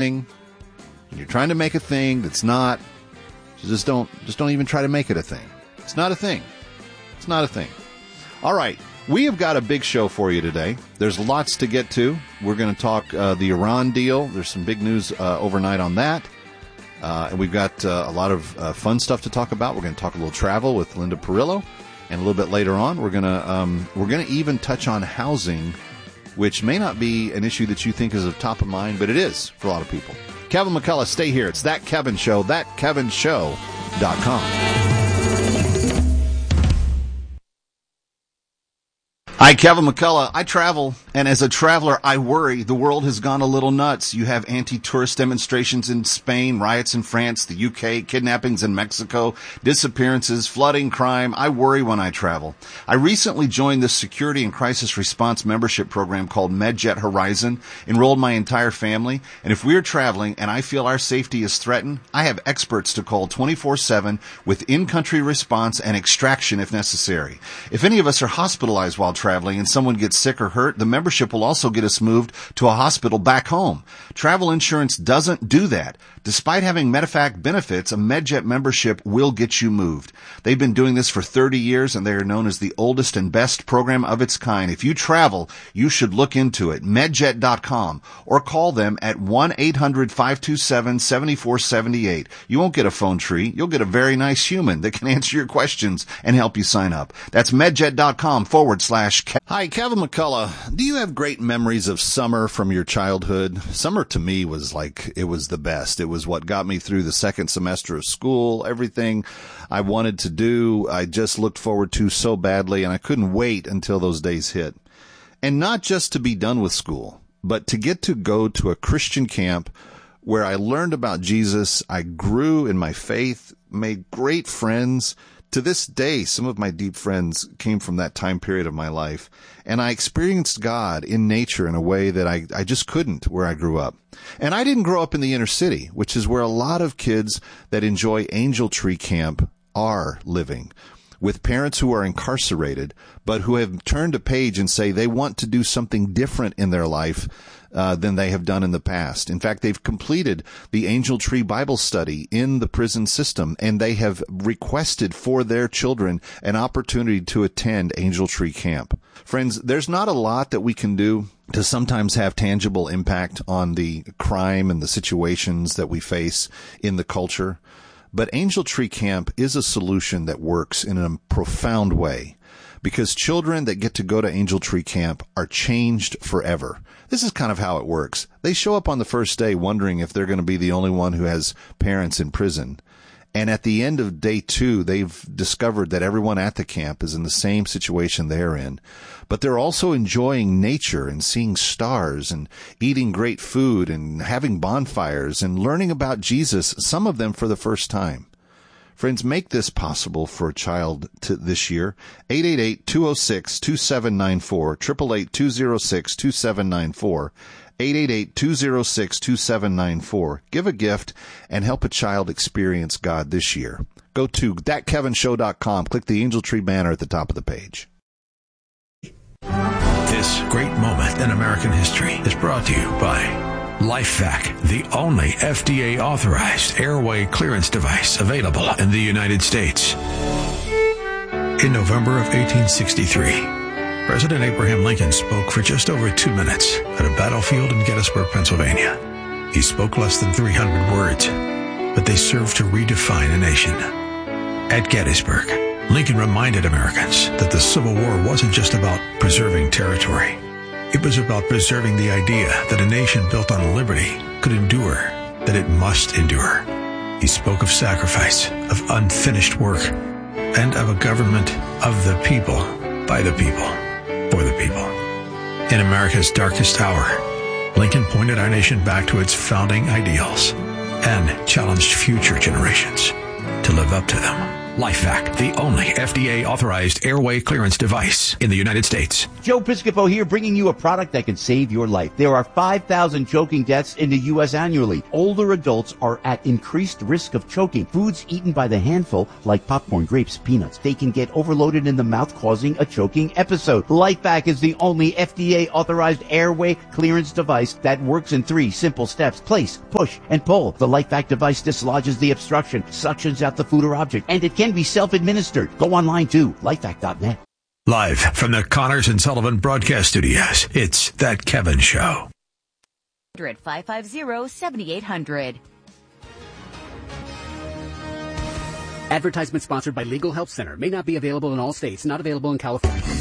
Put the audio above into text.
thing, and you're trying to make a thing that's not, just don't even try to make it a thing. It's not a thing. It's not a thing. All right. We have got a big show for you today. There's lots to get to. We're going to talk the Iran deal. There's some big news overnight on that. And we've got a lot of fun stuff to talk about. We're going to talk a little travel with Linda Perillo. And a little bit later on, we're gonna even touch on housing, which may not be an issue that you think is of top of mind, but it is for a lot of people. Kevin McCullough, stay here. It's That Kevin Show, thatkevinshow.com. Hi, Kevin McCullough. I travel, and as a traveler, I worry. The world has gone a little nuts. You have anti-tourist demonstrations in Spain, riots in France, the UK, kidnappings in Mexico, disappearances, flooding, crime. I worry when I travel. I recently joined the Security and Crisis Response membership program called MedJet Horizon, enrolled my entire family, and if we're traveling and I feel our safety is threatened, I have experts to call 24/7 with in-country response and extraction if necessary. If any of us are hospitalized while traveling and someone gets sick or hurt, the membership will also get us moved to a hospital back home. Travel insurance doesn't do that. Despite having Medifact benefits, a MedJet membership will get you moved. They've been doing this for 30 years, and they are known as the oldest and best program of its kind. If you travel, you should look into it. MedJet.com, or call them at 1-800-527-7478. You won't get a phone tree. You'll get a very nice human that can answer your questions and help you sign up. That's MedJet.com/. Hi, Kevin McCullough. Do you have great memories of summer from your childhood? Summer to me was like, it was the best. It was what got me through the second semester of school. Everything I wanted to do, I just looked forward to so badly, and I couldn't wait until those days hit. And not just to be done with school, but to get to go to a Christian camp where I learned about Jesus. I grew in my faith, made great friends. To this day, some of my deep friends came from that time period of my life, and I experienced God in nature in a way that I just couldn't where I grew up. And I didn't grow up in the inner city, which is where a lot of kids that enjoy Angel Tree Camp are living, with parents who are incarcerated, but who have turned a page and say they want to do something different in their life than they have done in the past. In fact, they've completed the Angel Tree Bible study in the prison system, and they have requested for their children an opportunity to attend Angel Tree Camp. Friends, there's not a lot that we can do to sometimes have tangible impact on the crime and the situations that we face in the culture. But Angel Tree Camp is a solution that works in a profound way, because children that get to go to Angel Tree Camp are changed forever. This is kind of how it works. They show up on the first day wondering if they're going to be the only one who has parents in prison. And at the end of day 2, they've discovered that everyone at the camp is in the same situation they're in. But they're also enjoying nature and seeing stars and eating great food and having bonfires and learning about Jesus, some of them for the first time. Friends, make this possible for a child this year. 888-206-2794, 888-206-2794, 888-206-2794. Give a gift and help a child experience God this year. Go to thatkevinshow.com. Click the Angel Tree banner at the top of the page. This great moment in American history is brought to you by LifeVac, the only FDA-authorized airway clearance device available in the United States. In November of 1863, President Abraham Lincoln spoke for just over 2 minutes at a battlefield in Gettysburg, Pennsylvania. He spoke less than 300 words, but they served to redefine a nation. At Gettysburg, Lincoln reminded Americans that the Civil War wasn't just about preserving territory. It was about preserving the idea that a nation built on liberty could endure, that it must endure. He spoke of sacrifice, of unfinished work, and of a government of the people, by the people, for the people. In America's darkest hour, Lincoln pointed our nation back to its founding ideals and challenged future generations to live up to them. LifeVac, the only FDA-authorized airway clearance device in the United States. Joe Piscopo here, bringing you a product that can save your life. There are 5,000 choking deaths in the U.S. annually. Older adults are at increased risk of choking. Foods eaten by the handful, like popcorn, grapes, peanuts, they can get overloaded in the mouth, causing a choking episode. LifeVac is the only FDA-authorized airway clearance device that works in 3 simple steps. Place, push, and pull. The LifeVac device dislodges the obstruction, suctions out the food or object, and it can be self-administered. Go online to lifevac.net. Live from the Connors and Sullivan Broadcast Studios, it's That Kevin Show. 550-7800. Advertisement sponsored by Legal Help Center. May not be available in all states. Not available in California.